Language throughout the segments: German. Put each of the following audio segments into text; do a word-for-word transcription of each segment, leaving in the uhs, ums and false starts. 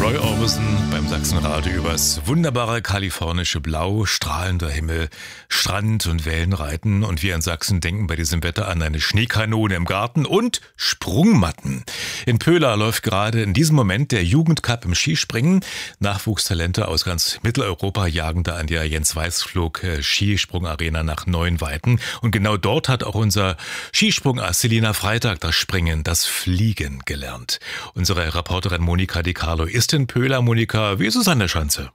Roy Orbison beim Sachsenradio übers wunderbare kalifornische Blau, strahlender Himmel, Strand und Wellenreiten. Und wir in Sachsen denken bei diesem Wetter an eine Schneekanone im Garten und Sprungmatten. In Pöhla läuft gerade in diesem Moment der Jugendcup im Skispringen. Nachwuchstalente aus ganz Mitteleuropa jagen da an der Jens-Weißflog-Skisprungarena nach neuen Weiten. Und genau dort hat auch unser Skisprungass Selina Freitag das Springen, das Fliegen gelernt. Unsere Reporterin Monika Di Carlo ist in Pöhla. Monika, wie ist es an der Schanze?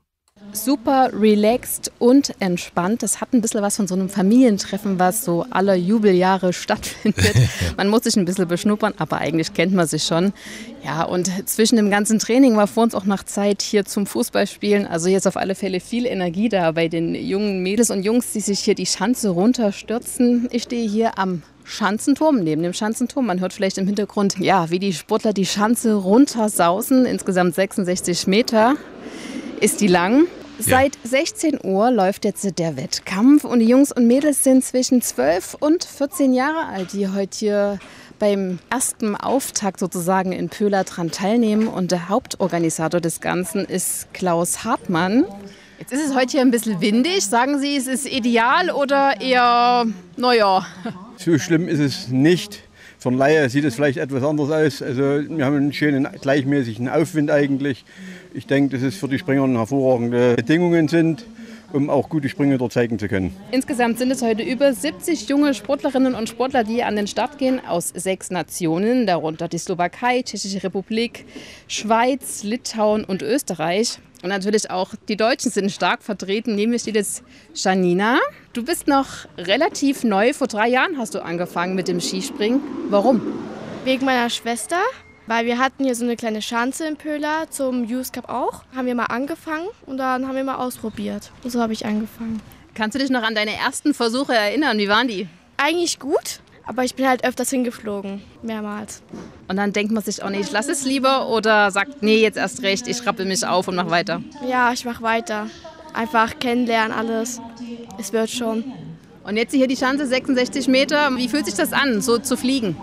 Super relaxed und entspannt. Das hat ein bisschen was von so einem Familientreffen, was so alle Jubeljahre stattfindet. Man muss sich ein bisschen beschnuppern, aber eigentlich kennt man sich schon. Ja, und zwischen dem ganzen Training war vor uns auch noch Zeit hier zum Fußballspielen. Also hier ist auf alle Fälle viel Energie da bei den jungen Mädels und Jungs, die sich hier die Schanze runterstürzen. Ich stehe hier am Schanzenturm, neben dem Schanzenturm. Man hört vielleicht im Hintergrund, ja, wie die Sportler die Schanze runtersausen. Insgesamt sechsundsechzig Meter ist die lang. Seit sechzehn Uhr läuft jetzt der Wettkampf und die Jungs und Mädels sind zwischen zwölf und vierzehn Jahre alt, die heute hier beim ersten Auftakt sozusagen in Pöhla dran teilnehmen. Und der Hauptorganisator des Ganzen ist Klaus Hartmann. Jetzt ist es heute hier ein bisschen windig. Sagen Sie, es ist ideal oder eher, naja? So schlimm ist es nicht. Von Laie sieht es vielleicht etwas anders aus. Also wir haben einen schönen gleichmäßigen Aufwind eigentlich. Ich denke, dass es für die Springer hervorragende Bedingungen sind, um auch gute Sprünge dort zeigen zu können. Insgesamt sind es heute über siebzig junge Sportlerinnen und Sportler, die an den Start gehen aus sechs Nationen, darunter die Slowakei, Tschechische Republik, Schweiz, Litauen und Österreich. Und natürlich auch die Deutschen sind stark vertreten. Neben mir steht jetzt Janina. Du bist noch relativ neu. Vor drei Jahren hast du angefangen mit dem Skispringen. Warum? Wegen meiner Schwester. Weil wir hatten hier so eine kleine Schanze in Pöhla, zum Youth Cup auch. Haben wir mal angefangen und dann haben wir mal ausprobiert. Und so habe ich angefangen. Kannst du dich noch an deine ersten Versuche erinnern? Wie waren die? Eigentlich gut, aber ich bin halt öfters hingeflogen. Mehrmals. Und dann denkt man sich auch nicht, ich lass es lieber oder sagt, nee, jetzt erst recht, ich rappel mich auf und mach weiter. Ja, ich mach weiter. Einfach kennenlernen alles. Es wird schon. Und jetzt hier die Schanze, sechsundsechzig Meter. Wie fühlt sich das an, so zu fliegen?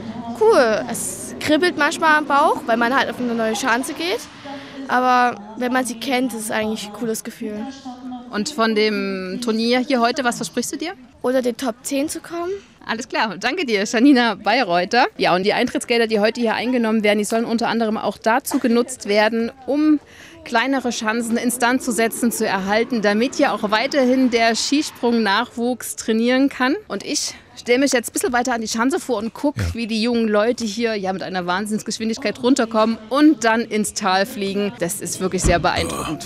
Cool. Es kribbelt manchmal am Bauch, weil man halt auf eine neue Schanze geht. Aber wenn man sie kennt, ist es eigentlich ein cooles Gefühl. Und von dem Turnier hier heute, was versprichst du dir? Oder den Top zehn zu kommen. Alles klar, danke dir, Janina Bayreuther. Ja, und die Eintrittsgelder, die heute hier eingenommen werden, die sollen unter anderem auch dazu genutzt werden, um kleinere Schanzen instand zu setzen, zu erhalten, damit hier auch weiterhin der Skisprung-Nachwuchs trainieren kann. Und ich stelle mich jetzt ein bisschen weiter an die Schanze vor und gucke, ja, wie die jungen Leute hier ja mit einer Wahnsinnsgeschwindigkeit runterkommen und dann ins Tal fliegen. Das ist wirklich sehr beeindruckend.